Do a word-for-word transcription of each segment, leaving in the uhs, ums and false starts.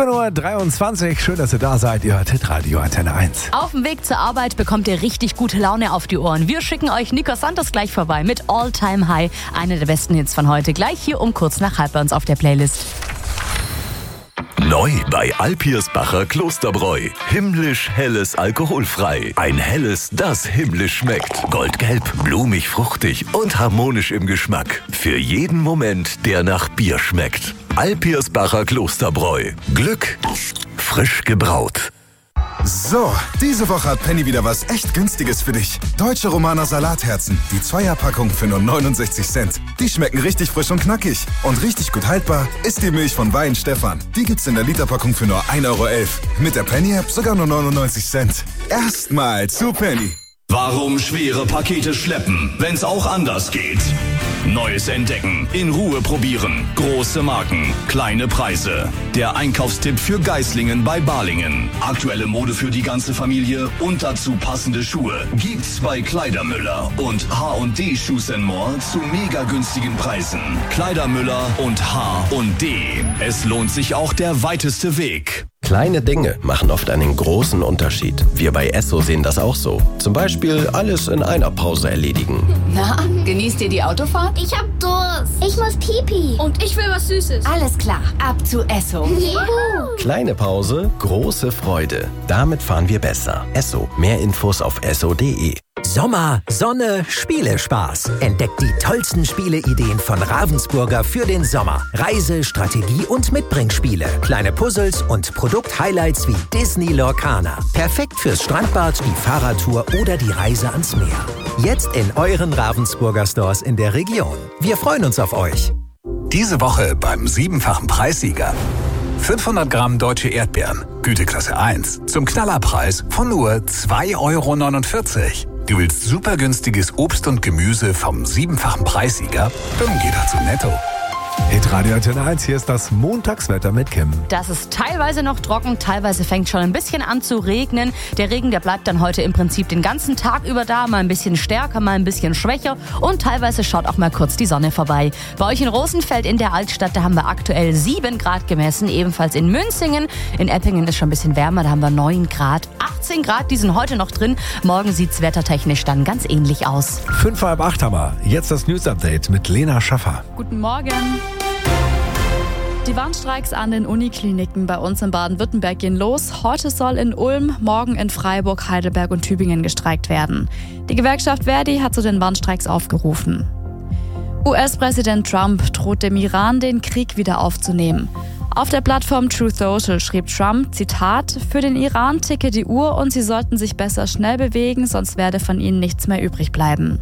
sieben Uhr dreiundzwanzig, schön, dass ihr da seid. Ihr hört Hitradio Antenne eins. Auf dem Weg zur Arbeit bekommt ihr richtig gute Laune auf die Ohren. Wir schicken euch Nico Santos gleich vorbei mit All Time High. Eine der besten Hits von heute. Gleich hier um kurz nach halb bei uns auf der Playlist. Neu bei Alpirsbacher Klosterbräu. Himmlisch helles alkoholfrei. Ein helles, das himmlisch schmeckt. Goldgelb, blumig, fruchtig und harmonisch im Geschmack. Für jeden Moment, der nach Bier schmeckt. Alpirsbacher Klosterbräu. Glück frisch gebraut. So, diese Woche hat Penny wieder was echt Günstiges für dich. Deutsche Romaner Salatherzen, die Zweierpackung für nur neunundsechzig Cent. Die schmecken richtig frisch und knackig. Und richtig gut haltbar ist die Milch von Wein Stefan. Die gibt's in der Literpackung für nur ein Euro elf. Mit der Penny-App sogar nur neunundneunzig Cent. Erstmal zu Penny. Warum schwere Pakete schleppen, wenn's auch anders geht? Neues entdecken, in Ruhe probieren, große Marken, kleine Preise. Der Einkaufstipp für Geislingen bei Balingen. Aktuelle Mode für die ganze Familie und dazu passende Schuhe gibt's bei Kleidermüller und H und D Shoes and More zu mega günstigen Preisen. Kleidermüller und H und D. Es lohnt sich auch der weiteste Weg. Kleine Dinge machen oft einen großen Unterschied. Wir bei Esso sehen das auch so. Zum Beispiel alles in einer Pause erledigen. Na, genießt ihr die Autofahrt? Ich hab Durst. Ich muss Pipi. Und ich will was Süßes. Alles klar, ab zu Esso. Juhu. Kleine Pause, große Freude. Damit fahren wir besser. Esso. Mehr Infos auf esso punkt de. Sommer, Sonne, Spielespaß. Entdeckt die tollsten Spieleideen von Ravensburger für den Sommer. Reise-, Strategie- und Mitbringspiele. Kleine Puzzles und Produkt-Highlights wie Disney Lorcaner. Perfekt fürs Strandbad, die Fahrradtour oder die Reise ans Meer. Jetzt in euren Ravensburger Stores in der Region. Wir freuen uns auf euch. Diese Woche beim siebenfachen Preissieger. fünfhundert Gramm deutsche Erdbeeren, Güteklasse eins, zum Knallerpreis von nur zwei Euro neunundvierzig. Du willst super günstiges Obst und Gemüse vom siebenfachen Preissieger? Dann geh dazu Netto. Hitradio Antenne eins, hier ist das Montagswetter mit Kim. Das ist teilweise noch trocken, teilweise fängt schon ein bisschen an zu regnen. Der Regen, der bleibt dann heute im Prinzip den ganzen Tag über da, mal ein bisschen stärker, mal ein bisschen schwächer und teilweise schaut auch mal kurz die Sonne vorbei. Bei euch in Rosenfeld in der Altstadt, da haben wir aktuell sieben Grad gemessen, ebenfalls in Münzingen. In Eppingen ist schon ein bisschen wärmer, da haben wir neun Grad. achtzehn Grad, die sind heute noch drin. Morgen sieht's wettertechnisch dann ganz ähnlich aus. Fünf halb acht haben wir. Jetzt das News-Update mit Lena Schaffer. Guten Morgen. Die Warnstreiks an den Unikliniken bei uns in Baden-Württemberg gehen los. Heute soll in Ulm, morgen in Freiburg, Heidelberg und Tübingen gestreikt werden. Die Gewerkschaft Verdi hat zu den Warnstreiks aufgerufen. U S-Präsident Trump droht dem Iran, den Krieg wieder aufzunehmen. Auf der Plattform Truth Social schrieb Trump, Zitat, für den Iran ticke die Uhr und sie sollten sich besser schnell bewegen, sonst werde von ihnen nichts mehr übrig bleiben.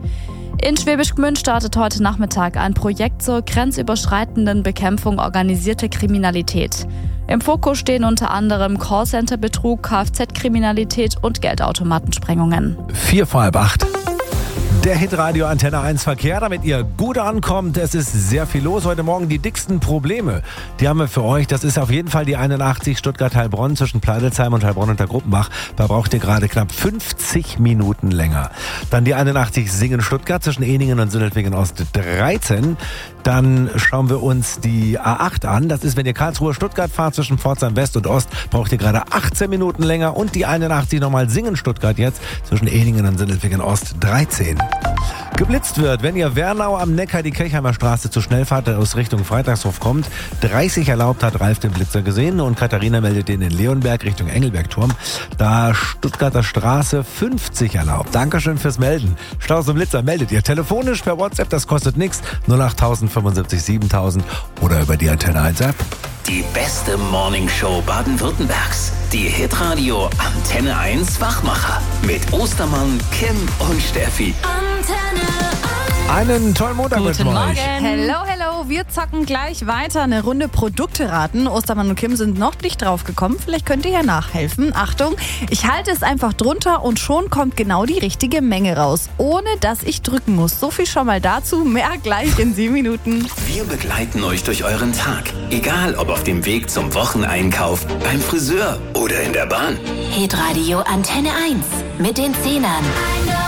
In Schwäbisch Gmünd startet heute Nachmittag ein Projekt zur grenzüberschreitenden Bekämpfung organisierter Kriminalität. Im Fokus stehen unter anderem Callcenter-Betrug, Kfz-Kriminalität und Geldautomatensprengungen. Vier vor halb acht. Der Hitradio Antenne eins Verkehr, damit ihr gut ankommt. Es ist sehr viel los. Heute Morgen die dicksten Probleme. Die haben wir für euch. Das ist auf jeden Fall die einundachtzig Stuttgart-Heilbronn zwischen Pleidelsheim und Heilbronn unter Gruppenbach. Da braucht ihr gerade knapp fünfzig Minuten länger. Dann die einundachtzig Singen-Stuttgart zwischen Ehningen und Sindelfingen-Ost dreizehn. Dann schauen wir uns die A acht an. Das ist, wenn ihr Karlsruhe-Stuttgart fahrt zwischen Pforzheim West und Ost, braucht ihr gerade achtzehn Minuten länger. Und die einundachtzig nochmal Singen-Stuttgart jetzt zwischen Ehningen und Sindelfingen-Ost dreizehn. Geblitzt wird, wenn ihr Wernau am Neckar die Kirchheimer Straße zu schnell fahrt, aus Richtung Freitagshof kommt. dreißig erlaubt, hat Ralf den Blitzer gesehen und Katharina meldet den in Leonberg Richtung Engelbergturm. Da Stuttgarter Straße fünfzig erlaubt. Dankeschön fürs Melden. Staus und Blitzer meldet ihr telefonisch per WhatsApp, das kostet nichts. null acht fünfundsiebzig siebentausend oder über die Antenne eins App. Die beste Morningshow Baden-Württembergs. Die Hitradio Antenne eins Wachmacher. Mit Ostermann, Kim und Steffi. Antenne eins. Einen tollen Montag mit euch. Morgen. Hello, hello. Wir zocken gleich weiter eine Runde Produkte raten. Ostermann und Kim sind noch nicht drauf gekommen. Vielleicht könnt ihr ja nachhelfen. Achtung, ich halte es einfach drunter und schon kommt genau die richtige Menge raus. Ohne dass ich drücken muss. So viel schon mal dazu. Mehr gleich in sieben Minuten. Wir begleiten euch durch euren Tag. Egal ob auf dem Weg zum Wocheneinkauf, beim Friseur oder in der Bahn. Hitradio Antenne eins mit den Zehnern.